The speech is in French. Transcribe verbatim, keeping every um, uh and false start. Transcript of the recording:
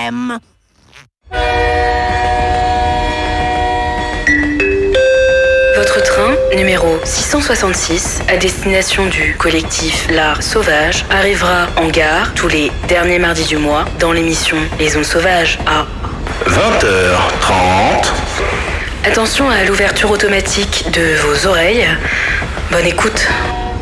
M. Votre train, numéro six cent soixante-six, à destination du collectif L'Art Sauvage, arrivera en gare tous les derniers mardis du mois dans l'émission Les Zones Sauvages à vingt heures trente. Attention à l'ouverture automatique de vos oreilles. Bonne écoute.